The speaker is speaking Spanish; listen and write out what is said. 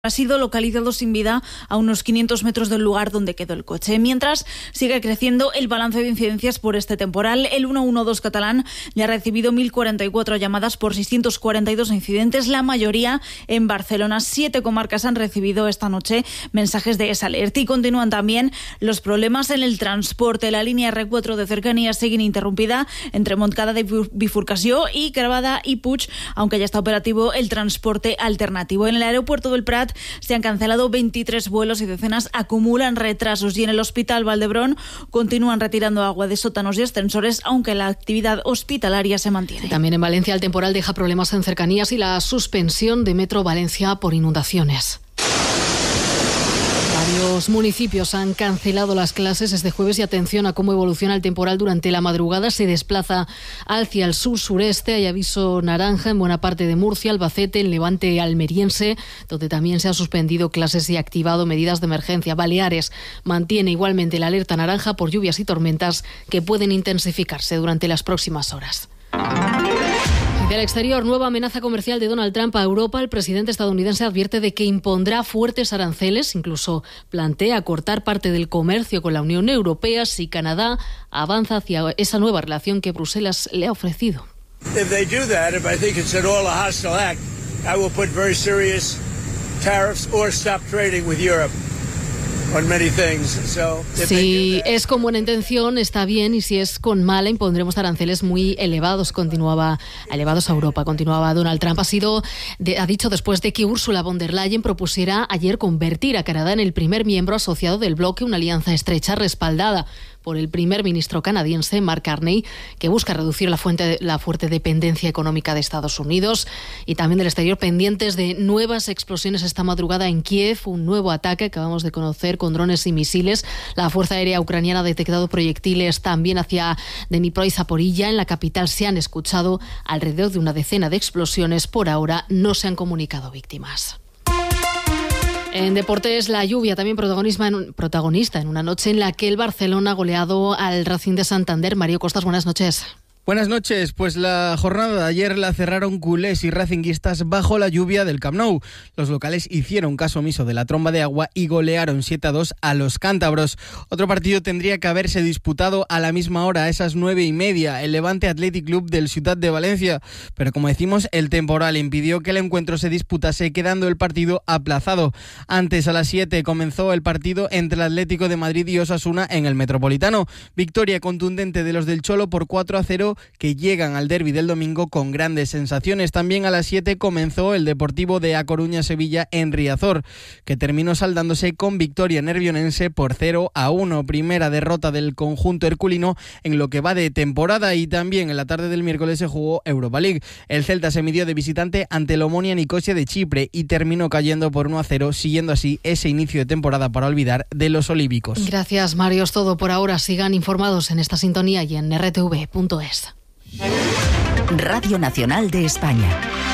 Ha sido localizado sin vida a unos 500 metros del lugar donde quedó el coche. Mientras sigue creciendo el balance de incidencias por este temporal, el 112 catalán ya ha recibido 1.044 llamadas por 642 incidentes, la mayoría en Barcelona. 7 comarcas han recibido esta noche mensajes de esa alerta y continúan también los problemas en el transporte. La línea R4 de cercanías sigue ininterrumpida entre Montcada de Bifurcació y Cravada y Puig, aunque ya está operativo el transporte alternativo. En el aeropuerto del Prat se han cancelado 23 vuelos y decenas acumulan retrasos, y en el Hospital Valdebrón continúan retirando agua de sótanos y ascensores, aunque la actividad hospitalaria se mantiene. También en Valencia el temporal deja problemas en cercanías y la suspensión de Metro Valencia por inundaciones. Varios municipios han cancelado las clases este jueves y atención a cómo evoluciona el temporal durante la madrugada. Se desplaza hacia el sur-sureste. Hay aviso naranja en buena parte de Murcia, Albacete, en Levante almeriense, donde también se han suspendido clases y activado medidas de emergencia. Baleares mantiene igualmente la alerta naranja por lluvias y tormentas que pueden intensificarse durante las próximas horas. Del exterior, nueva amenaza comercial de Donald Trump a Europa. El presidente estadounidense advierte de que impondrá fuertes aranceles, incluso plantea cortar parte del comercio con la Unión Europea si Canadá avanza hacia esa nueva relación que Bruselas le ha ofrecido. If they do that, if I think it's at all a hostile act, I will put very serious tariffs or stop trading with Europe. Si es con buena intención, está bien, y si es con mala, impondremos aranceles muy elevados, elevados a Europa, continuaba Donald Trump. Ha dicho después de que Ursula von der Leyen propusiera ayer convertir a Canadá en el primer miembro asociado del bloque, una alianza estrecha respaldada por el primer ministro canadiense Mark Carney, que busca reducir la fuerte dependencia económica de Estados Unidos. Y también del exterior, pendientes de nuevas explosiones esta madrugada en Kiev, un nuevo ataque que acabamos de conocer con drones y misiles. La Fuerza Aérea Ucraniana ha detectado proyectiles también hacia Dnipro y Zaporilla. En la capital se han escuchado alrededor de una decena de explosiones. Por ahora no se han comunicado víctimas. En deportes, la lluvia también protagonista en una noche en la que el Barcelona ha goleado al Racing de Santander. Mario Costas, buenas noches. Buenas noches. Pues la jornada de ayer la cerraron culés y racinguistas bajo la lluvia del Camp Nou. Los locales hicieron caso omiso de la tromba de agua y golearon 7-2 a los cántabros. Otro partido tendría que haberse disputado a la misma hora, a esas 9:30, el Levante Athletic Club del Ciutat de Valencia. Pero como decimos, el temporal impidió que el encuentro se disputase, quedando el partido aplazado. Antes, a las 7, comenzó el partido entre el Atlético de Madrid y Osasuna en el Metropolitano. Victoria contundente de los del Cholo por 4-0, que llegan al derbi del domingo con grandes sensaciones. También a las 7 comenzó el Deportivo de A Coruña-Sevilla en Riazor, que terminó saldándose con victoria nervionense por 0-1. Primera derrota del conjunto herculino en lo que va de temporada. Y también en la tarde del miércoles se jugó Europa League. El Celta se midió de visitante ante el Omonia Nicosia de Chipre y terminó cayendo por 1-0, siguiendo así ese inicio de temporada para olvidar de los olívicos. Gracias, Mario. Es todo por ahora. Sigan informados en esta sintonía y en rtv.es. Radio Nacional de España.